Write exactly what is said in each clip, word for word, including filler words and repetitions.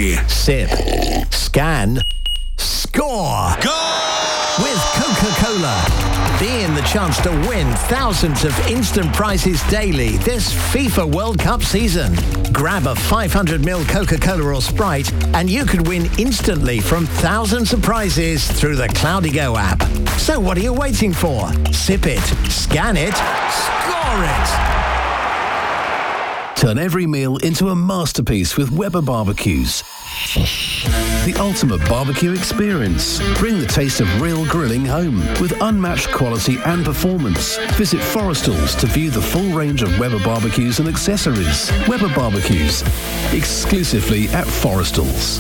Cafe. Sip. Scan. Score! Go! With Coca-Cola. Be in the chance to win thousands of instant prizes daily this FIFA World Cup season. Grab a five hundred milliliter Coca-Cola or Sprite and you could win instantly from thousands of prizes through the Cloudigo app. So what are you waiting for? Sip it, scan it, score it! Turn every meal into a masterpiece with Weber Barbecues. The ultimate barbecue experience. Bring the taste of real grilling home with unmatched quality and performance. Visit Forrestal's to view the full range of Weber barbecues and accessories. Weber Barbecues, exclusively at Forrestal's.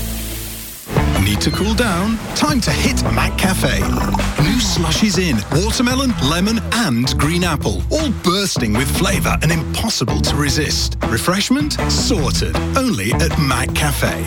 Need to cool down? Time to hit Mac Cafe. New slushies in watermelon, lemon and green apple, all bursting with flavour and impossible to resist. Refreshment? Sorted. Only at Mac Cafe.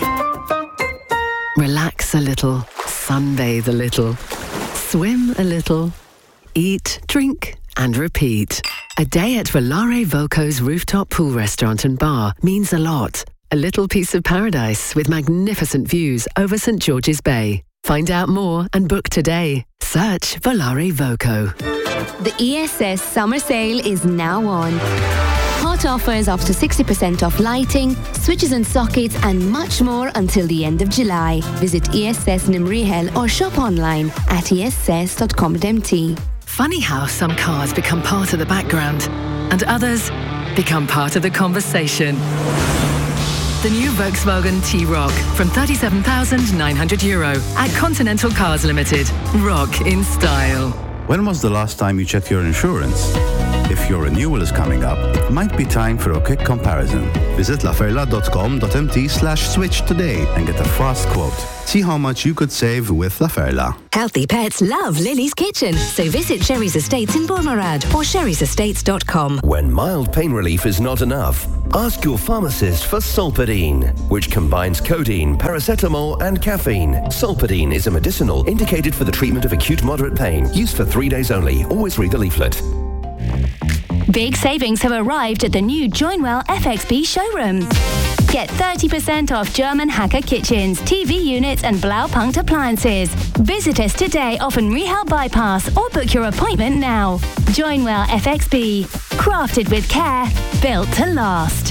Relax a little, sunbathe a little, swim a little, eat, drink and repeat. A day at Volare Voco's rooftop pool restaurant and bar means a lot. A little piece of paradise with magnificent views over St George's Bay. Find out more and book today. Search Volare Voco. The E S S summer sale is now on. Hot offers up to sixty percent off lighting, switches and sockets and much more until the end of July. Visit E S S Nimrihel or shop online at e s s dot com dot m t. Funny how some cars become part of the background and others become part of the conversation. The new Volkswagen T-Roc from thirty-seven thousand nine hundred euro at Continental Cars Limited. Rock in style. When was the last time you checked your insurance? If your renewal is coming up, it might be time for a quick comparison. Visit laferla dot com dot m t slash switch today and get a fast quote. See how much you could save with Laferla. Healthy pets love Lily's Kitchen, so visit Sherry's Estates in Bournemouth or sherrys estates dot com. When mild pain relief is not enough, ask your pharmacist for Solpadeine, which combines codeine, paracetamol and caffeine. Solpadeine is a medicinal indicated for the treatment of acute moderate pain. Used for three days only. Always read the leaflet. Big savings have arrived at the new Joinwell F X B showroom. Get thirty percent off German Hacker kitchens, T V units and Blaupunkt appliances. Visit us today off Rehal Bypass or book your appointment now. Joinwell F X B. Crafted with care, built to last.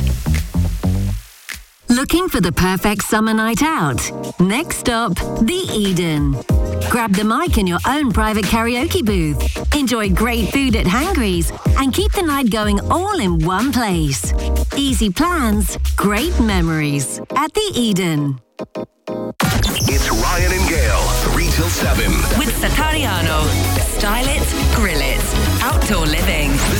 Looking for the perfect summer night out? Next stop, the Eden. Grab the mic in your own private karaoke booth. Enjoy great food at Hangry's and keep the night going all in one place. Easy plans, great memories at the Eden. It's Ryan and Gail, three till seven. With Satariano. Style it, grill it. Outdoor living.